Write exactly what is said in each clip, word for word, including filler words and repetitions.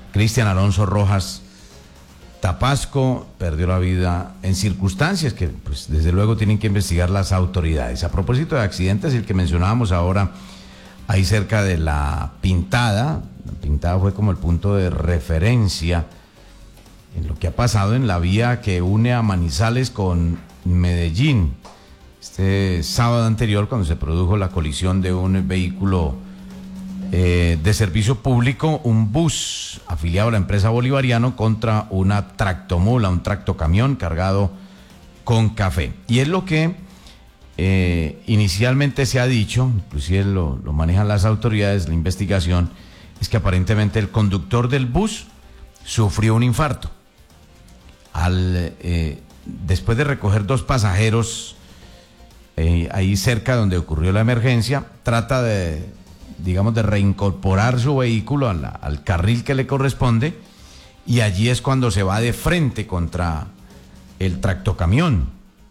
Cristian Alonso Rojas Tapasco perdió la vida en circunstancias que, pues, desde luego tienen que investigar las autoridades. A propósito de accidentes, el que mencionábamos ahora, ahí cerca de La Pintada, La Pintada fue como el punto de referencia en lo que ha pasado en la vía que une a Manizales con Medellín. Este sábado anterior, cuando se produjo la colisión de un vehículo eh, de servicio público, un bus afiliado a la empresa Bolivariano contra una tractomula, un tractocamión cargado con café. Y es lo que eh, inicialmente se ha dicho, inclusive lo, lo manejan las autoridades, la investigación, es que aparentemente el conductor del bus sufrió un infarto. Al, eh, después de recoger dos pasajeros eh, ahí cerca donde ocurrió la emergencia, trata de, digamos, de reincorporar su vehículo a la, al carril que le corresponde, y allí es cuando se va de frente contra el tractocamión,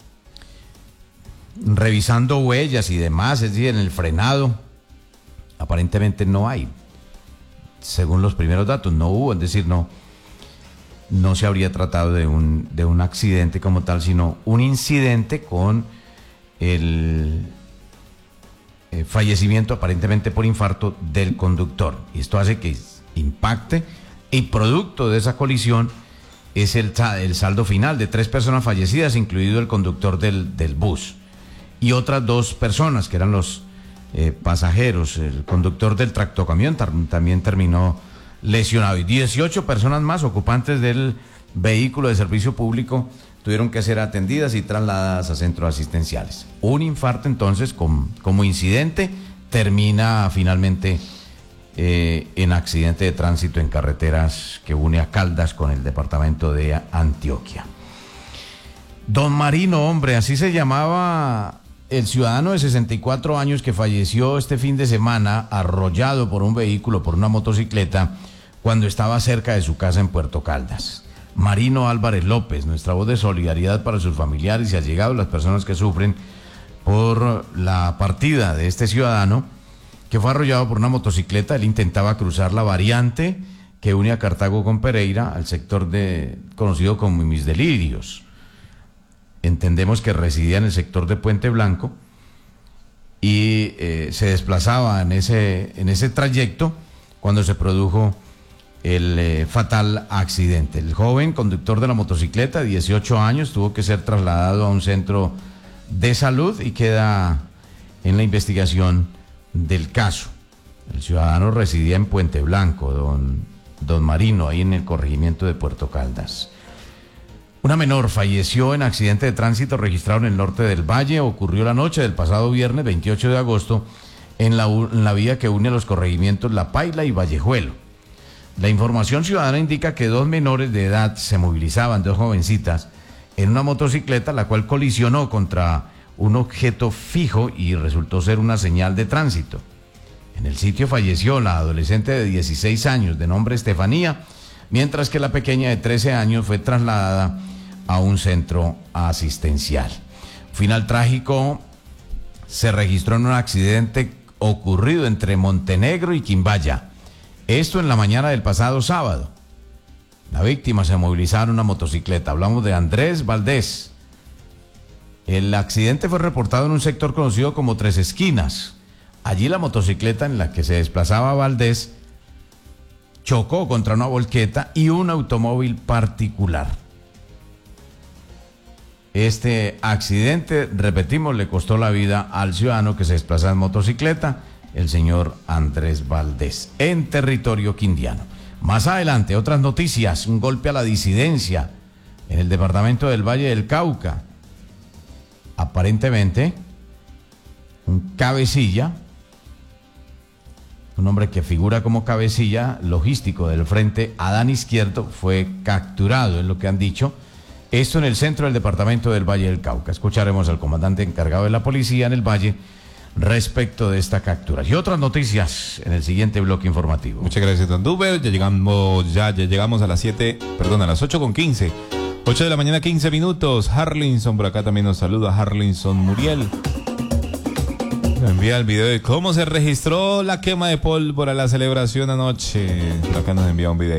revisando huellas y demás, es decir, en el frenado aparentemente no hay, según los primeros datos, no hubo, es decir, no no se habría tratado de un, de un accidente como tal, sino un incidente con el eh, fallecimiento aparentemente por infarto del conductor. Y esto hace que impacte, y producto de esa colisión es el, el saldo final de tres personas fallecidas, incluido el conductor del, del bus, y otras dos personas que eran los eh, pasajeros. El conductor del tractocamión también terminó lesionado, y dieciocho personas más, ocupantes del vehículo de servicio público, tuvieron que ser atendidas y trasladadas a centros asistenciales. Un infarto, entonces, con, como incidente, termina finalmente eh, en accidente de tránsito en carreteras que une a Caldas con el departamento de Antioquia. Don Marino, hombre, así se llamaba el ciudadano de sesenta y cuatro años que falleció este fin de semana arrollado por un vehículo, por una motocicleta, cuando estaba cerca de su casa en Puerto Caldas. Marino Álvarez López, nuestra voz de solidaridad para sus familiares y allegados, las personas que sufren por la partida de este ciudadano que fue arrollado por una motocicleta. Él intentaba cruzar la variante que une a Cartago con Pereira, al sector de conocido como Mis Delirios. Entendemos que residía en el sector de Puente Blanco y eh, se desplazaba en ese, en ese trayecto cuando se produjo el eh, fatal accidente. El joven conductor de la motocicleta, dieciocho años, tuvo que ser trasladado a un centro de salud y queda en la investigación del caso. El ciudadano residía en Puente Blanco, don, don Marino, ahí en el corregimiento de Puerto Caldas. Una menor falleció en accidente de tránsito registrado en el norte del Valle. Ocurrió la noche del pasado viernes veintiocho de agosto en la, en la vía que une los corregimientos La Paila y Vallejuelo. La información ciudadana indica que dos menores de edad se movilizaban, dos jovencitas, en una motocicleta, la cual colisionó contra un objeto fijo y resultó ser una señal de tránsito. En el sitio falleció la adolescente de dieciséis años, de nombre Estefanía, mientras que la pequeña de trece años fue trasladada a un centro asistencial. Final trágico se registró en un accidente ocurrido entre Montenegro y Quimbaya. Esto en la mañana del pasado sábado. La víctima se movilizaba en una motocicleta. Hablamos de Andrés Valdés. El accidente fue reportado en un sector conocido como Tres Esquinas. Allí la motocicleta en la que se desplazaba Valdés chocó contra una volqueta y un automóvil particular. Este accidente, repetimos, le costó la vida al ciudadano que se desplazaba en motocicleta, el señor Andrés Valdés, en territorio quindiano. Más adelante, otras noticias: un golpe a la disidencia en el departamento del Valle del Cauca. Aparentemente, un cabecilla, un hombre que figura como cabecilla logístico del Frente Adán Izquierdo, fue capturado, es lo que han dicho. Esto en el centro del departamento del Valle del Cauca. Escucharemos al comandante encargado de la policía en el Valle respecto de esta captura. Y otras noticias en el siguiente bloque informativo. Muchas gracias, don Duber. Ya llegamos, ya, ya llegamos a las siete, perdón, a las ocho con quince. ocho de la mañana, quince minutos. Harlinson, por acá también nos saluda Harlinson Muriel. Me envía el video de cómo se registró la quema de pólvora, la celebración anoche. Por acá nos envía un video.